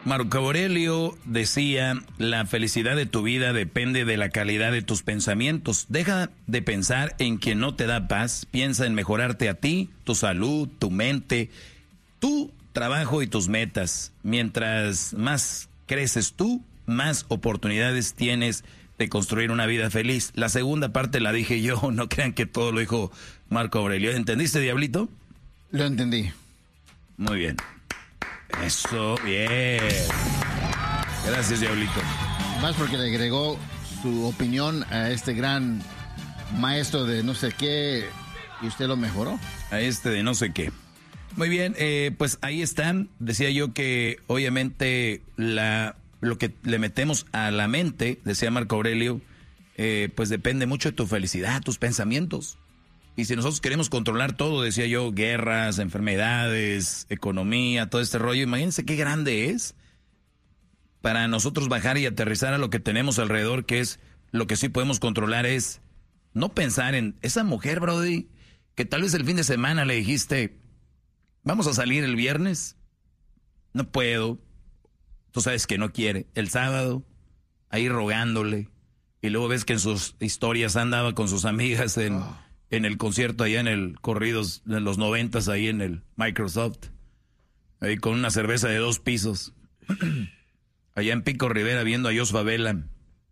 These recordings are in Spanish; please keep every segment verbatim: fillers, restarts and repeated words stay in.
Marco Aurelio decía, la felicidad de tu vida depende de la calidad de tus pensamientos. Deja de pensar en quien no te da paz, piensa en mejorarte a ti, tu salud, tu mente, tu trabajo y tus metas. Mientras más creces tú, más oportunidades tienes de construir una vida feliz. La segunda parte la dije yo, no crean que todo lo dijo Marco Aurelio. ¿Entendiste, Diablito? Lo entendí. Muy bien. Eso, bien. Gracias, Diablito. Más porque le agregó su opinión a este gran maestro de no sé qué y usted lo mejoró. A este de no sé qué. Muy bien, eh, pues ahí están. Decía yo que obviamente la, lo que le metemos a la mente, decía Marco Aurelio, eh, pues depende mucho de tu felicidad, tus pensamientos. Y si nosotros queremos controlar todo, decía yo, guerras, enfermedades, economía, todo este rollo, imagínense qué grande es para nosotros bajar y aterrizar a lo que tenemos alrededor, que es lo que sí podemos controlar, es no pensar en esa mujer, Brody, que tal vez el fin de semana le dijiste, vamos a salir el viernes, no puedo, tú sabes que no quiere, el sábado, ahí rogándole, y luego ves que en sus historias andaba con sus amigas en... Oh. En el concierto allá en el Corridos de los noventas, ahí en el Microsoft. Ahí con una cerveza de dos pisos. Allá en Pico Rivera viendo a Jos Favela.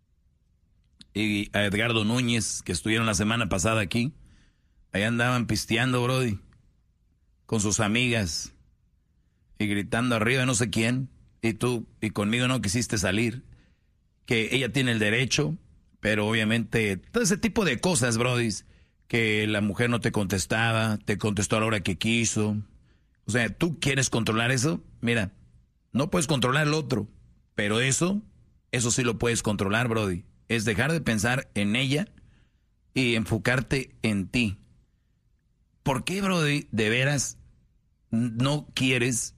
Y a Edgardo Núñez, que estuvieron la semana pasada aquí. Allá andaban pisteando, Brody. Con sus amigas. Y gritando arriba no sé quién. Y tú, y conmigo no quisiste salir. Que ella tiene el derecho. Pero obviamente, todo ese tipo de cosas, Brody. Que la mujer no te contestaba, te contestó a la hora que quiso. O sea, ¿tú quieres controlar eso? Mira, no puedes controlar el otro, pero eso, eso sí lo puedes controlar, Brody. Es dejar de pensar en ella y enfocarte en ti. ¿Por qué, Brody, de veras no quieres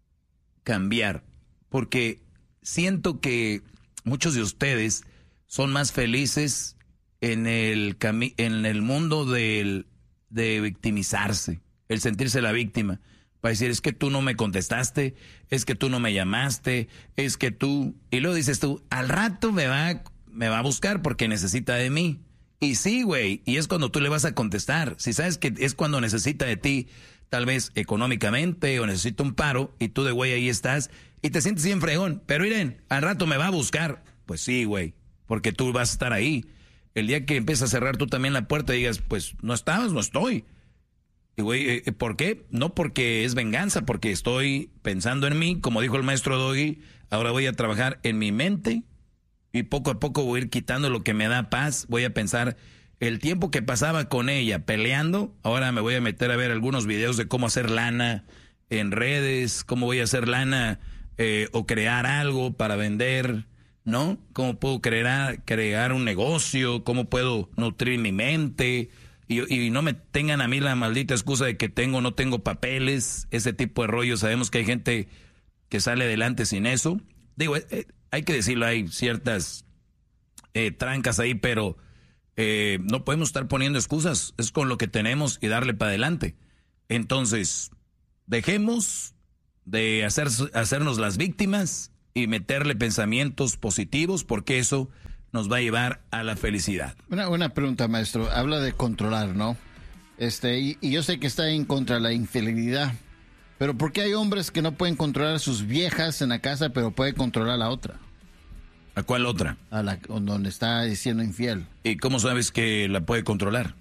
cambiar? Porque siento que muchos de ustedes son más felices en el cami- en el mundo del, de victimizarse, el sentirse la víctima, para decir, es que tú no me contestaste, es que tú no me llamaste, es que tú, y luego dices tú, al rato me va, me va a buscar porque necesita de mí, y sí, güey, y es cuando tú le vas a contestar, si sabes que es cuando necesita de ti, tal vez económicamente, o necesita un paro, y tú de güey ahí estás, y te sientes bien fregón, pero miren, al rato me va a buscar, pues sí, güey, porque tú vas a estar ahí. El día que empiezas a cerrar tú también la puerta y digas, pues no estabas, no estoy. Y güey, ¿por qué? No porque es venganza, porque estoy pensando en mí, como dijo el maestro Doggy, ahora voy a trabajar en mi mente y poco a poco voy a ir quitando lo que me da paz. Voy a pensar, el tiempo que pasaba con ella peleando, ahora me voy a meter a ver algunos videos de cómo hacer lana en redes, cómo voy a hacer lana eh, o crear algo para vender, ¿no? ¿Cómo puedo crear, crear un negocio? ¿Cómo puedo nutrir mi mente? Y, y no me tengan a mí la maldita excusa de que tengo no tengo papeles, ese tipo de rollo. Sabemos que hay gente que sale adelante sin eso. Digo, eh, hay que decirlo, hay ciertas eh, trancas ahí, pero eh, no podemos estar poniendo excusas. Es con lo que tenemos y darle para adelante. Entonces, dejemos de hacer, hacernos las víctimas y meterle pensamientos positivos, porque eso nos va a llevar a la felicidad. Una, una pregunta, maestro. Habla de controlar, ¿no? Este, y, y yo sé que está en contra de la infidelidad, pero ¿por qué hay hombres que no pueden controlar a sus viejas en la casa, pero pueden controlar a la otra? ¿A cuál otra? A la donde está siendo infiel. ¿Y cómo sabes que la puede controlar?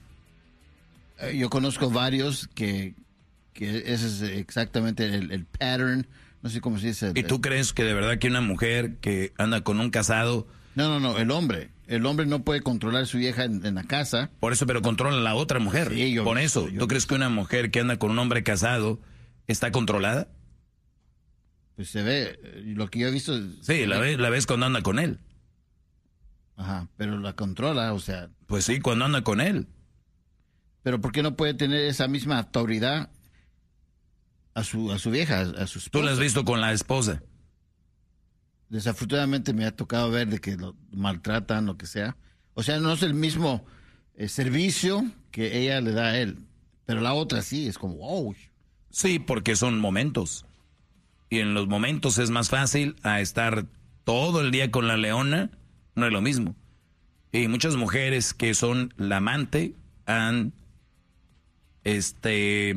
Eh, yo conozco varios que, que ese es exactamente el, el pattern. No sé cómo se dice. ¿Y tú crees que de verdad que una mujer que anda con un casado... No, no, no, el hombre. El hombre no puede controlar a su vieja en, en la casa. Por eso, pero controla a la otra mujer. Sí, yo, Por eso, yo, ¿tú crees que una mujer que anda con un hombre casado está controlada? Pues se ve, lo que yo he visto... Sí, la ves, la ves cuando anda con él. Ajá, pero la controla, o sea... Pues sí, cuando anda con él. Pero ¿por qué no puede tener esa misma autoridad a su, a su vieja, a su esposa? ¿Tú la has visto con la esposa? Desafortunadamente me ha tocado ver de que lo maltratan, lo que sea. O sea, no es el mismo eh, servicio que ella le da a él. Pero la otra sí, es como, wow. Sí, porque son momentos. y en los momentos es más fácil a estar todo el día con la leona, no es lo mismo. Y muchas mujeres que son la amante han, este,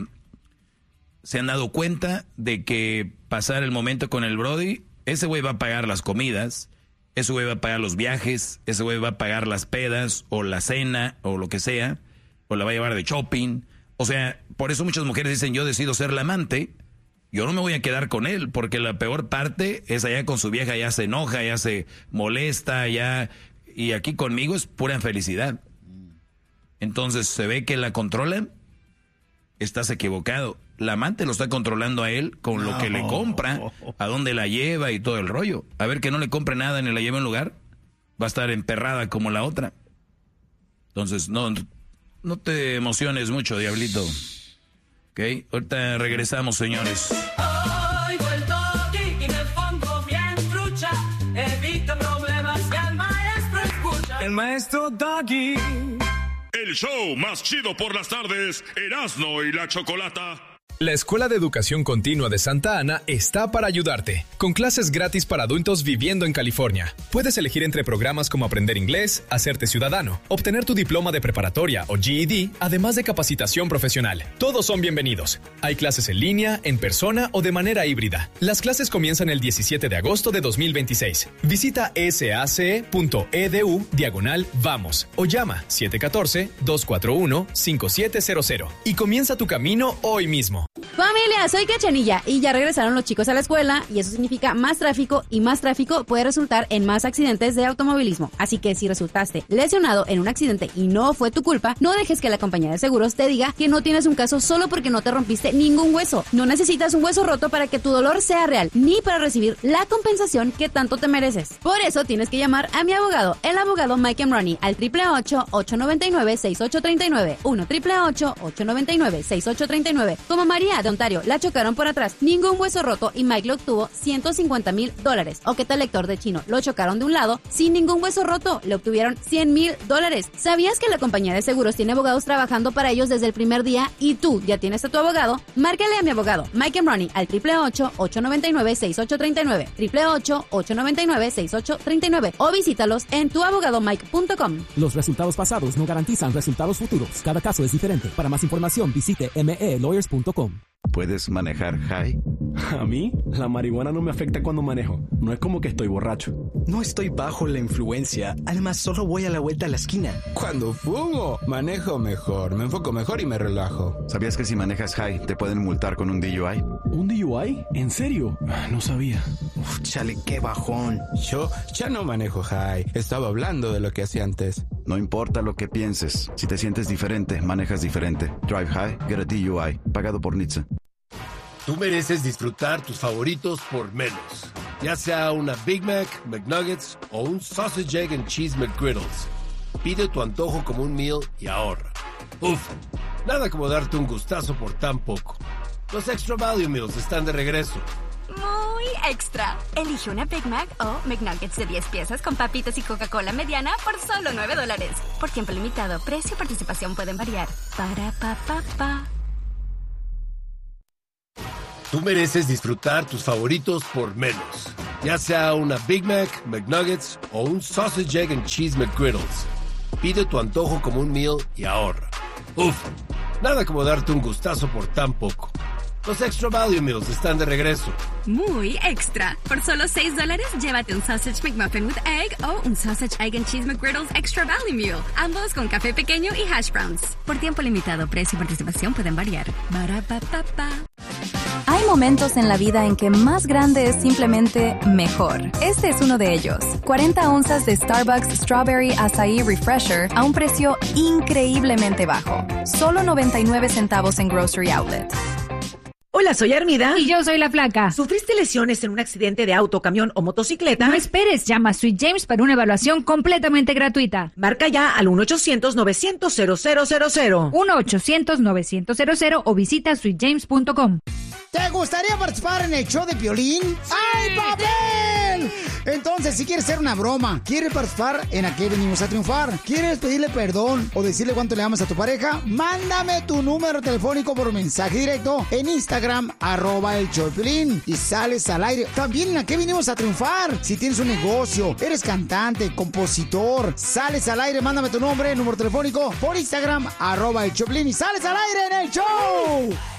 se han dado cuenta de que pasar el momento con el brody, ese güey va a pagar las comidas, ese güey va a pagar los viajes, ese güey va a pagar las pedas o la cena o lo que sea, o la va a llevar de shopping. O sea, por eso muchas mujeres dicen, yo decido ser la amante, yo no me voy a quedar con él, porque la peor parte es allá con su vieja, ya se enoja, ya se molesta, ya... Y aquí conmigo es pura felicidad. Entonces, ¿se ve que la controlan? Estás equivocado. La amante lo está controlando a él con lo que le compra, a dónde la lleva y todo el rollo. A ver que no le compre nada ni la lleve a un lugar, va a estar emperrada como la otra. Entonces, no, no te emociones mucho, diablito. ¿Ok? Ahorita regresamos, señores. Oigo el toque y me pongo bien trucha. Evita problemas que al maestro escucha. El maestro Doggy. El show más chido por las tardes, Erasmo y la Chocolata. La Escuela de Educación Continua de Santa Ana está para ayudarte, con clases gratis para adultos viviendo en California. Puedes elegir entre programas como aprender inglés, hacerte ciudadano, obtener tu diploma de preparatoria o G E D, además de capacitación profesional. Todos son bienvenidos. Hay clases en línea, en persona o de manera híbrida. Las clases comienzan el diecisiete de agosto de dos mil veintiséis. Visita sace.edu diagonal vamos o llama siete uno cuatro, dos cuatro uno, cinco siete cero cero y comienza tu camino hoy mismo. Familia, soy Cachanilla y ya regresaron los chicos a la escuela y eso significa más tráfico y más tráfico puede resultar en más accidentes de automovilismo. Así que si resultaste lesionado en un accidente y no fue tu culpa, no dejes que la compañía de seguros te diga que no tienes un caso solo porque no te rompiste ningún hueso. No necesitas un hueso roto para que tu dolor sea real, ni para recibir la compensación que tanto te mereces. Por eso tienes que llamar a mi abogado, el abogado Mike Emroni, al triple ocho, ocho nueve nueve, seis ocho tres nueve, uno triple ocho, ocho nueve nueve, seis ocho tres nueve. Como María de Ontario, la chocaron por atrás, ningún hueso roto y Mike lo obtuvo ciento cincuenta mil dólares. O que tal lector de chino, lo chocaron de un lado sin ningún hueso roto, le obtuvieron cien mil dólares. ¿Sabías que la compañía de seguros tiene abogados trabajando para ellos desde el primer día y tú ya tienes a tu abogado? Márcale a mi abogado Mike Emroni al triple ocho, ocho nueve nueve, seis ocho tres nueve, triple ocho, ocho nueve nueve, seis ocho tres nueve o visítalos en tu abogado mike punto com. Los resultados pasados no garantizan resultados futuros. Cada caso es diferente. Para más información visite m e lawyers punto com. ¿Puedes manejar high? A mí, la marihuana no me afecta cuando manejo. No es como que estoy borracho. No estoy bajo la influencia. Además, solo voy a la vuelta a la esquina. Cuando fumo, manejo mejor, me enfoco mejor y me relajo. ¿Sabías que si manejas high te pueden multar con un D U I? ¿Un D U I? ¿En serio? No sabía. Uf, chale, qué bajón. Yo ya no manejo high. Estaba hablando de lo que hacía antes. No importa lo que pienses. Si te sientes diferente, manejas diferente. Drive high, get a D U I. Pagado por N H T S A. Tú mereces disfrutar tus favoritos por menos. Ya sea una Big Mac, McNuggets o un Sausage, Egg and Cheese McGriddles. Pide tu antojo como un meal y ahorra. Uf, nada como darte un gustazo por tan poco. Los Extra Value Meals están de regreso. Muy extra. Elige una Big Mac o McNuggets de diez piezas con papitas y Coca-Cola mediana por solo nueve dólares. Por tiempo limitado, precio y participación pueden variar. Para pa pa pa. Tú mereces disfrutar tus favoritos por menos. Ya sea una Big Mac, McNuggets o un Sausage, Egg and Cheese McGriddles. Pide tu antojo como un meal y ahorra. Uf, nada como darte un gustazo por tan poco. Los Extra Value Meals están de regreso. Muy extra. Por solo seis dólares, llévate un Sausage McMuffin with Egg o un Sausage, Egg and Cheese McGriddles Extra Value Meal. Ambos con café pequeño y hash browns. Por tiempo limitado, precio y participación pueden variar. Ba-ra-pa-pa-pa. Hay momentos en la vida en que más grande es simplemente mejor. Este es uno de ellos. cuarenta onzas de Starbucks Strawberry Acai Refresher a un precio increíblemente bajo. Solo noventa y nueve centavos en Grocery Outlet. Hola, soy Armida. Y yo soy la Flaca. ¿Sufriste lesiones en un accidente de auto, camión o motocicleta? No esperes, llama a Sweet James para una evaluación completamente gratuita. Marca ya al uno ochocientos, novecientos, cero cero cero cero. uno ochocientos, novecientos o visita sweet james punto com. ¿Te gustaría participar en el show de Piolín? ¡Sí! ¡Ay, papel! Entonces, si quieres hacer una broma, quieres participar en ¿A qué venimos a triunfar? ¿Quieres pedirle perdón o decirle cuánto le amas a tu pareja? Mándame tu número telefónico por mensaje directo en Instagram, arroba el show de Piolín, y sales al aire. También en ¿A qué venimos a triunfar? Si tienes un negocio, eres cantante, compositor, sales al aire, mándame tu nombre, número telefónico por Instagram, arroba el show de Piolín, y sales al aire en el show